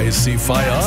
I See Fire.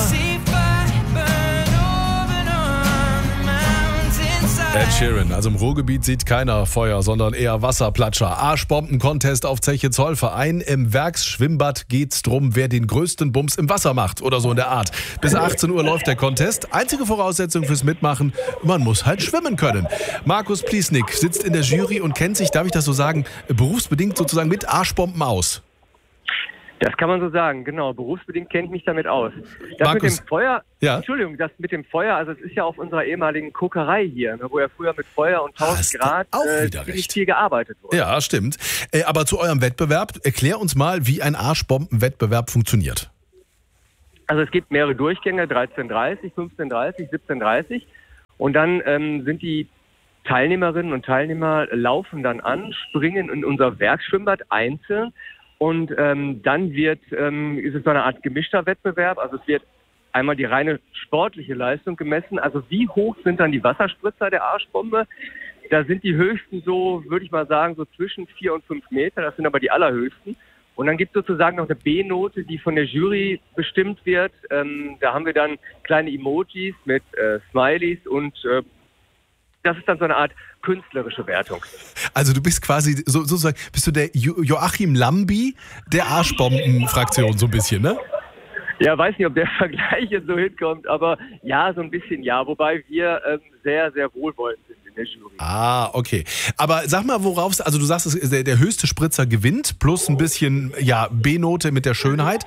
Ed Sheeran, also im Ruhrgebiet sieht keiner Feuer, sondern eher Wasserplatscher. Arschbomben-Contest auf Zeche Zollverein. Im Werksschwimmbad geht's drum, wer den größten Bums im Wasser macht oder so in der Art. Bis 18 Uhr läuft der Contest. Einzige Voraussetzung fürs Mitmachen, man muss halt schwimmen können. Markus Pliesnik sitzt in der Jury und kennt sich, darf ich das so sagen, berufsbedingt sozusagen mit Arschbomben aus. Das kann man so sagen, genau. Berufsbedingt kenne ich mich damit aus. Das Markus, mit dem Feuer, ja? Entschuldigung, das mit dem Feuer, also es ist ja auf unserer ehemaligen Kokerei hier, wo ja früher mit Feuer und 1000 Grad ziemlich viel gearbeitet wurde. Ja, stimmt. Aber zu eurem Wettbewerb, erklär uns mal, wie ein Arschbombenwettbewerb funktioniert. Also es gibt mehrere Durchgänge, 13:30, 15:30, 17:30 und dann sind die Teilnehmerinnen und Teilnehmer laufen dann an, springen in unser Werksschwimmbad einzeln. Und dann ist es so eine Art gemischter Wettbewerb. Also es wird einmal die reine sportliche Leistung gemessen. Also wie hoch sind dann die Wasserspritzer der Arschbombe? Da sind die höchsten so, würde ich mal sagen, so zwischen 4 und 5 Meter. Das sind aber die allerhöchsten. Und dann gibt es sozusagen noch eine B-Note, die von der Jury bestimmt wird. Da haben wir dann kleine Emojis mit Smileys und das ist dann so eine Art künstlerische Wertung. Also du bist quasi sozusagen, bist du der Joachim Lambi der Arschbombenfraktion so ein bisschen, ne? Ja, weiß nicht, ob der Vergleich jetzt so hinkommt, aber ja, so ein bisschen ja. Wobei wir sehr, sehr wohlwollend sind in der Jury. Ah, okay. Aber sag mal, also du sagst, der höchste Spritzer gewinnt, plus ein bisschen, ja, B-Note mit der Schönheit.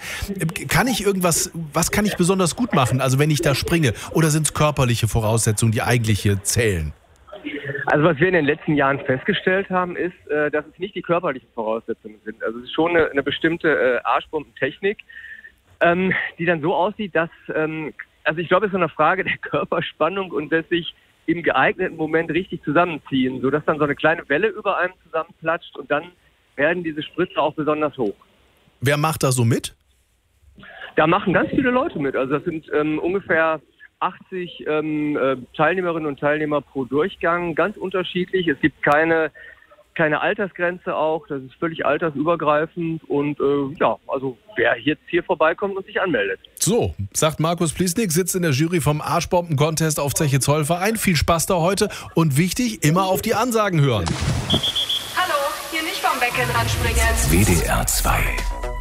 Was kann ich besonders gut machen, also wenn ich da springe? Oder sind es körperliche Voraussetzungen, die eigentlich hier zählen? Also was wir in den letzten Jahren festgestellt haben, ist, dass es nicht die körperlichen Voraussetzungen sind. Also es ist schon eine bestimmte Arschbombentechnik, die dann so aussieht, dass, also ich glaube, es ist so eine Frage der Körperspannung und des sich im geeigneten Moment richtig zusammenziehen, sodass dann so eine kleine Welle über einem zusammenplatscht und dann werden diese Spritzer auch besonders hoch. Wer macht da so mit? Da machen ganz viele Leute mit. Also das sind ungefähr 80 Teilnehmerinnen und Teilnehmer pro Durchgang, ganz unterschiedlich. Es gibt keine Altersgrenze auch, das ist völlig altersübergreifend und also wer jetzt hier vorbeikommt und sich anmeldet. So, sagt Markus Pliesnik, sitzt in der Jury vom Arschbomben-Contest auf Zeche Zollverein. Viel Spaß da heute und wichtig, immer auf die Ansagen hören. Hallo, hier nicht vom Becken anspringen. WDR 2